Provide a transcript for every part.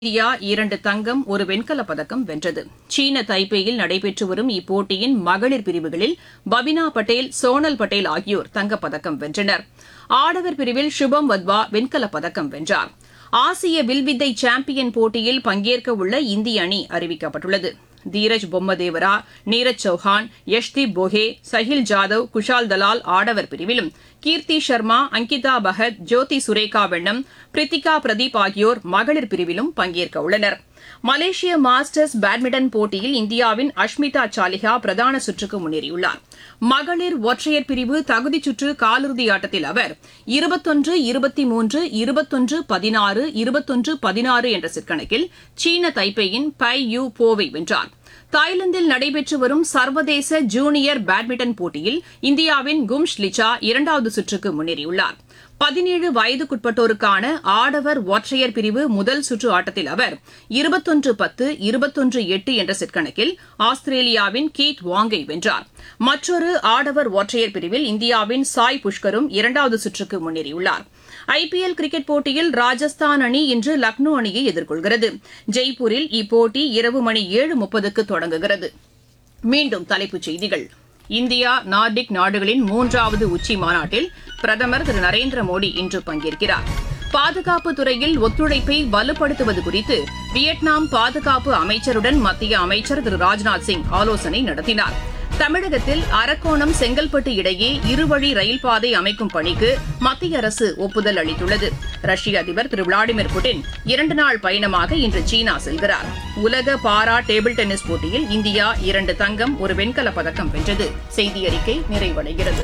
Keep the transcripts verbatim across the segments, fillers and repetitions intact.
India இரண்டு தங்கம் ஒரு வெண்கலப் பதக்கம் வென்றது. சீன தைப்பேயில் நடைபெற்று வரும் இப்போட்டியின் மகளிர் பிரிவுகளில் பபினா பட்டேல், சோனல் பட்டேல் ஆகியோர் தங்கப்பதக்கம் வென்றனர். ஆடவர் பிரிவில் சுபம் வத்வா வெண்கலப் பதக்கம் வென்றார். ஆசிய வில்வித்தை சாம்பியன் போட்டியில் பங்கேற்கவுள்ள இந்திய அணி அறிவிக்கப்பட்டுள்ளது. தீரஜ் பொம்மதேவரா, நீரஜ் சௌஹான், யஷ்தீப் போஹே, சஹில் ஜாதவ், குஷால் தலால் ஆடவர் பிரிவிலும், கீர்த்தி ஷர்மா, அங்கிதா பகத், ஜோதி சுரேகா வெண்ணம், பிரித்திகா பிரதீப் ஆகியோர் மகளிர் பிரிவிலும் பங்கேற்கவுள்ளனர். மலேசிய மாஸ்டர்ஸ் பேட்மிண்டன் போட்டியில் இந்தியாவின் அஷ்மிதா சாலிஹா பிரதான சுற்றுக்கு முன்னேறியுள்ளார். மகளிர் ஒற்றையர் பிரிவு தகுதிச்சுற்று காலிறுதி ஆட்டத்தில் அவர் இருபத்தொன்று இருபத்தி மூன்று இருபத்தொன்று பதினாறு இருபத்தொன்று பதினாறு என்ற செட் கணக்கில் சீன தைப்பேயின் பை யூ போவை வென்றார். தாய்லாந்தில் நடைபெற்று வரும் சர்வதேச ஜூனியர் பேட்மிண்டன் போட்டியில் இந்தியாவின் கும்ஷ் லிச்சா இரண்டாவது சுற்றுக்கு முன்னேறியுள்ளார். பதினேழு வயதுக்குட்பட்டோருக்கான ஆடவர் ஒற்றையர் பிரிவு முதல் சுற்று ஆட்டத்தில் அவர் இருபத்தொன்று பத்து இருபத்தொன்று எட்டு என்ற செட் கணக்கில் ஆஸ்திரேலியாவின் கீட் வாங்கை வென்றார். மற்றொரு ஆடவர் ஒற்றையர் பிரிவில் இந்தியாவின் சாய் புஷ்கரும் இரண்டாவது சுற்றுக்கு முன்னேறியுள்ளார். ஐ பி எல் கிரிக்கெட் போட்டியில் ராஜஸ்தான் அணி இன்று லக்னோ அணியை எதிர்கொள்கிறது. ஜெய்ப்பூரில் இப்போட்டி இரவு மணி ஏழு முப்பதுக்கு தொடங்குகிறது. மீண்டும் தலைப்புச் செய்திகள். இந்தியா நார்டிக் நாடுகளின் மூன்றாவது உச்சி மாநாட்டில் பிரதமர் திரு நரேந்திர மோடி இன்று பங்கேற்கிறார். பாதுகாப்பு துறையில் ஒத்துழைப்பை வலுப்படுத்துவது குறித்து வியட்நாம் பாதுகாப்பு அமைச்சருடன் மத்திய அமைச்சர் திரு ராஜ்நாத் சிங் ஆலோசனை நடத்தினார். தமிழகத்தில் அரக்கோணம் செங்கல்பட்டு இடையே இருவழி ரயில் பாதை அமைக்கும் பணிக்கு மத்திய அரசு ஒப்புதல் அளித்துள்ளது. ரஷ்ய அதிபர் திரு விளாடிமிர் புட்டின் இரண்டு நாள் பயணமாக இன்று சீனா செல்கிறார். உலக பாரா டேபிள் டென்னிஸ் போட்டியில் இந்தியா இரண்டு தங்கம் ஒரு வெண்கலப் பதக்கம் வென்றது. செய்தி அறிக்கை நிறைவடைகிறது.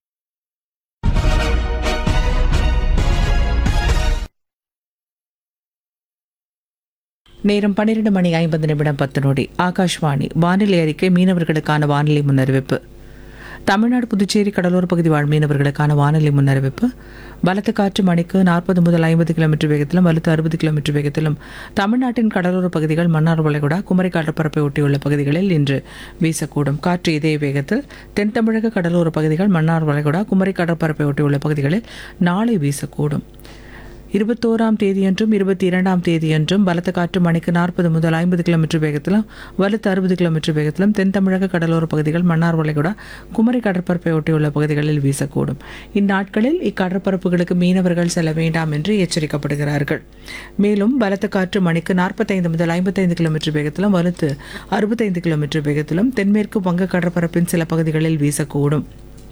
நேரம் பன்னிரண்டு மணி ஐம்பது நிமிடம் பத்து நொடி. ஆகாஷ்வாணி வானிலை அறிக்கை. மீனவர்களுக்கான வானிலை முன்னறிவிப்பு. தமிழ்நாடு, புதுச்சேரி கடலோர பகுதி வாழ் மீனவர்களுக்கான வானிலை முன்னறிவிப்பு. பலத்த காற்று மணிக்கு நாற்பது முதல் ஐம்பது கிலோமீட்டர் வேகத்திலும் வலுத்து அறுபது கிலோமீட்டர் வேகத்திலும் தமிழ்நாட்டின் கடலோர பகுதிகள், மன்னார் வளைகுடா, குமரி கடற்பரப்பை ஒட்டியுள்ள பகுதிகளில் இன்று வீசக்கூடும். காற்று இதே வேகத்தில் தென் தமிழக கடலோர பகுதிகள், மன்னார் வளைகுடா, குமரி கடற்பரப்பை ஒட்டியுள்ள பகுதிகளில் நாளை வீசக்கூடும். இருபத்தோராம் தேதியன்றும் இருபத்தி இரண்டாம் தேதியன்றும் பலத்த காற்று மணிக்கு நாற்பது முதல் ஐம்பது கிலோமீட்டர் வேகத்திலும் வலுத்து அறுபது கிலோமீட்டர் வேகத்திலும் தென் தமிழக கடலோர பகுதிகள், மன்னார் வளைகுடா, குமரி கடற்பரப்பை ஒட்டியுள்ள பகுதிகளில் வீசக்கூடும். இந்நாட்களில் இக்கடற்பரப்புகளுக்கு மீனவர்கள் செல்ல வேண்டாம் என்று எச்சரிக்கப்படுகிறார்கள். மேலும் பலத்த காற்று மணிக்கு நாற்பத்தைந்து முதல் ஐம்பத்தைந்து கிலோமீட்டர் வேகத்திலும் வலுத்து அறுபத்தைந்து கிலோமீட்டர் வேகத்திலும் தென்மேற்கு வங்க கடற்பரப்பின் சில பகுதிகளில் வீசக்கூடும்.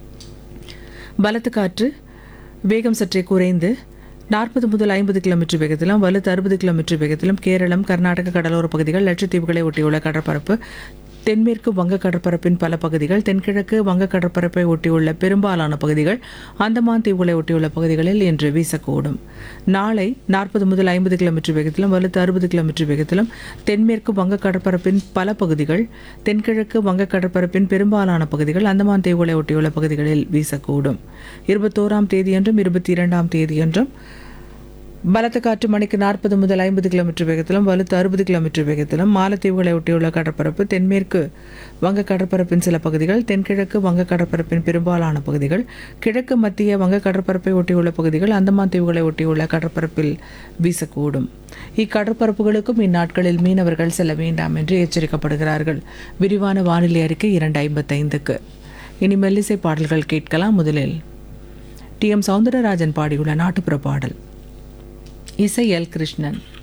பலத்த காற்று வேகம் சற்றே குறைந்து நாற்பது முதல் ஐம்பது கிலோமீட்டர் வேகத்திலும் வலுத்து அறுபது கிலோமீட்டர் வேகத்திலும் கேரளம், கர்நாடக கடலோர பகுதிகள், லட்சத்தீவுகளை ஒட்டியுள்ள கடற்பரப்பு, தென்மேற்கு வங்க கடற்பரப்பின் பல பகுதிகள், தென்கிழக்கு வங்க கடற்பரப்பை ஒட்டியுள்ள பெரும்பாலான பகுதிகள், அந்தமான் தீவுகளை ஒட்டியுள்ள பகுதிகளில் இன்று வீசக்கூடும். நாளை நாற்பது முதல் ஐம்பது கிலோமீட்டர் வேகத்திலும் வலுத்து அறுபது கிலோமீட்டர் வேகத்திலும் தென்மேற்கு வங்க கடற்பரப்பின் பல பகுதிகள், தென்கிழக்கு வங்க கடற்பரப்பின் பெரும்பாலான பகுதிகள், அந்தமான் தீவுகளை ஒட்டியுள்ள பகுதிகளில் வீசக்கூடும். இருபத்தோராம் தேதியன்றும் இருபத்தி இரண்டாம் தேதியன்றும் பலத்த காற்று மணிக்கு நாற்பது முதல் ஐம்பது கிலோமீட்டர் வேகத்திலும் வலுத்து அறுபது கிலோமீட்டர் வேகத்திலும் மாலத்தீவுகளை ஒட்டியுள்ள கடற்பரப்பு, தென்மேற்கு வங்க கடற்பரப்பின் சில பகுதிகள், தென்கிழக்கு வங்க கடற்பரப்பின் பெரும்பாலான பகுதிகள், கிழக்கு மத்திய வங்க கடற்பரப்பை ஒட்டியுள்ள பகுதிகள், அந்தமான் தீவுகளை ஒட்டியுள்ள கடற்பரப்பில் வீசக்கூடும். இக்கடற்பரப்புகளுக்கும் இந்நாட்களில் மீனவர்கள் செல்ல வேண்டாம் என்று எச்சரிக்கப்படுகிறார்கள். விரிவான வானிலை அறிக்கை இரண்டு ஐம்பத்தைந்துக்கு. இனி மெல்லிசை பாடல்கள் கேட்கலாம். முதலில் டி எம் சௌந்தரராஜன் பாடியுள்ள நாட்டுப்புற பாடல். இசை எல் கிருஷ்ணன்.